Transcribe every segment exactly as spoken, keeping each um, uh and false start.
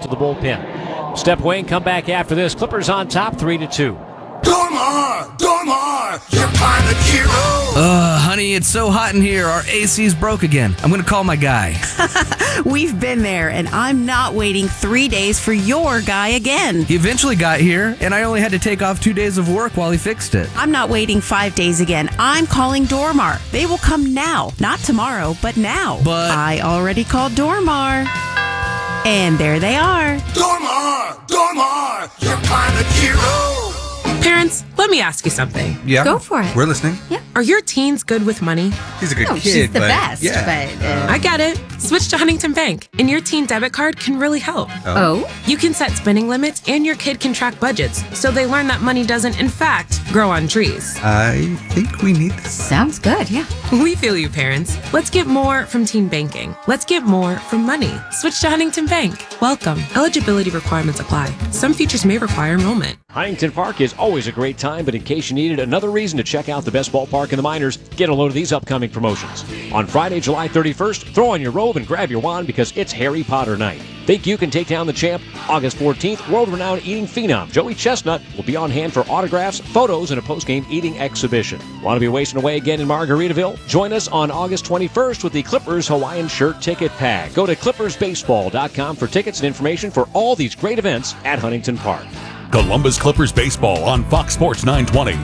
to the bullpen. Step away and come back after this. Clippers on top, three to two. Dormar! Dormar! Your pilot hero! Uh, honey, it's so hot in here. Our A C's broke again. I'm going to call my guy. We've been there, and I'm not waiting three days for your guy again. He eventually got here, and I only had to take off two days of work while he fixed it. I'm not waiting five days again. I'm calling Dormar. They will come now. Not tomorrow, but now. But I already called Dormar. And there they are. Dormar! Dormar! Your pilot hero! Parents, let me ask you something. Yeah. Go for it. We're listening. Yeah. Are your teens good with money? He's a good Oh, kid, she's the but best, yeah. but, uh, I get it. Switch to Huntington Bank, and your teen debit card can really help. Oh? You can set spending limits, and your kid can track budgets, so they learn that money doesn't, in fact, grow on trees. I think we need this. Sounds good, yeah. We feel you, parents. Let's get more from teen banking. Let's get more from money. Switch to Huntington Bank. Welcome. Eligibility requirements apply. Some features may require enrollment. Huntington Park is always a great time, but in case you needed another reason to check out the best ballpark in the minors, get a load of these upcoming promotions. On Friday, July thirty-first, throw on your robe and grab your wand because it's Harry Potter night. Think you can take down the champ? August fourteenth, world-renowned eating phenom Joey Chestnut will be on hand for autographs, photos, and a post-game eating exhibition. Want to be wasting away again in Margaritaville? Join us on August twenty-first with the Clippers Hawaiian Shirt Ticket Pack. Go to clippers baseball dot com for tickets and information for all these great events at Huntington Park. Columbus Clippers Baseball on Fox Sports nine twenty.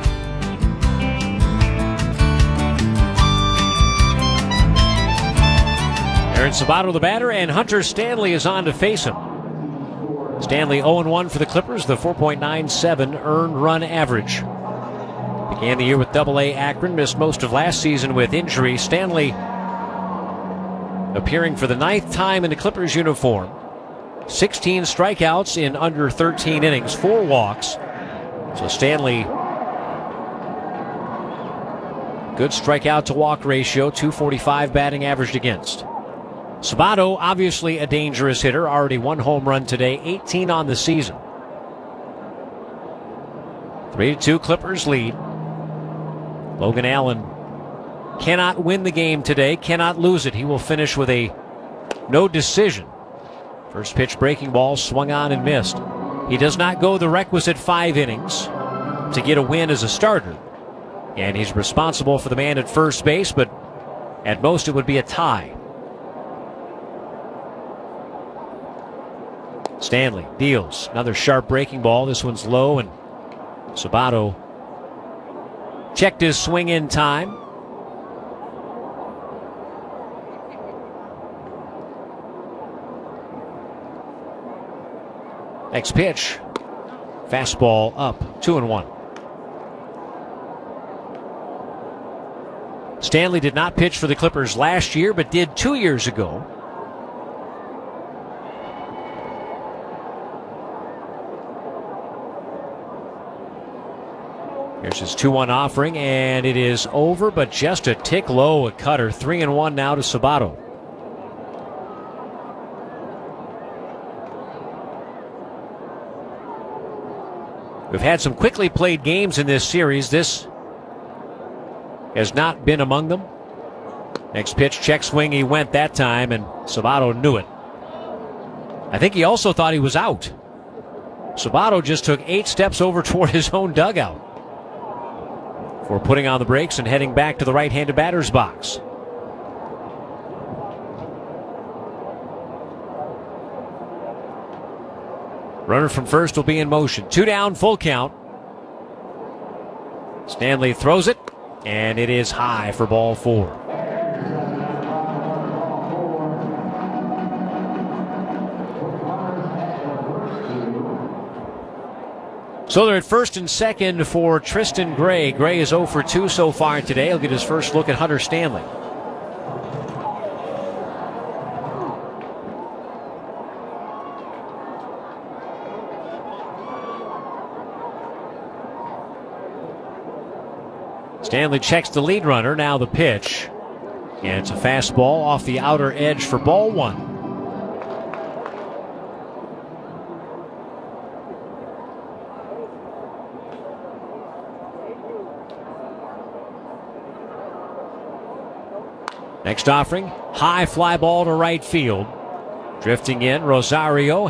Aaron Sabato, the batter, and Hunter Stanley is on to face him. Stanley oh and one for the Clippers, the four point nine seven earned run average. Began the year with double A Akron, missed most of last season with injury. Stanley appearing for the ninth time in the Clippers uniform. sixteen strikeouts in under thirteen innings, four walks. So Stanley, good strikeout to walk ratio, two forty-five batting averaged against. Sabato, obviously a dangerous hitter, already one home run today, eighteen on the season. three to two Clippers lead. Logan Allen cannot win the game today, cannot lose it. He will finish with a no decision. First pitch breaking ball swung on and missed. He does not go the requisite five innings to get a win as a starter. And he's responsible for the man at first base, but at most it would be a tie. Stanley deals another sharp breaking ball. This one's low, and Sabato checked his swing in time. Next pitch, fastball up, two and one. Stanley did not pitch for the Clippers last year, but did two years ago. Here's his two one offering, and it is over, but just a tick low, a cutter. three and one now to Sabato. We've had some quickly played games in this series. This has not been among them. Next pitch, check swing, he went that time, and Sabato knew it. I think he also thought he was out. Sabato just took eight steps over toward his own dugout for putting on the brakes and heading back to the right-handed batter's box. Runner from first will be in motion. Two down, full count. Stanley throws it, and it is high for ball four. So they're at first and second for Tristan Gray. Gray is oh for two so far today. He'll get his first look at Hunter Stanley. Stanley checks the lead runner. Now the pitch. And it's a fastball off the outer edge for ball one. Next offering, high fly ball to right field. Drifting in, Rosario